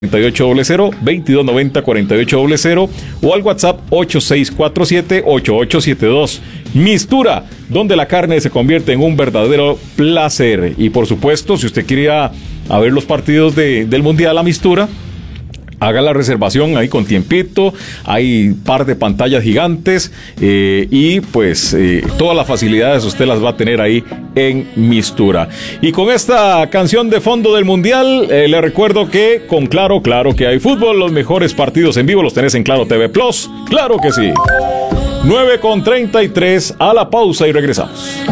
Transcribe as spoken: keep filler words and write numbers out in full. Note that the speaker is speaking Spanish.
cuarenta y ocho cero cero, veintidós noventa, cuarenta y ocho cero cero o al WhatsApp ocho seis cuatro siete, ocho ocho siete dos. Mistura, donde la carne se convierte en un verdadero placer. Y por supuesto, si usted quiere ir a, a ver los partidos de, del Mundial a Mistura, haga la reservación ahí con tiempito, hay par de pantallas gigantes eh, y pues eh, todas las facilidades usted las va a tener ahí en Mistura. Y con esta canción de fondo del Mundial, eh, le recuerdo que con Claro, claro que hay fútbol, los mejores partidos en vivo los tenés en Claro T V Plus, claro que sí. nueve con treinta y tres, a la pausa y regresamos.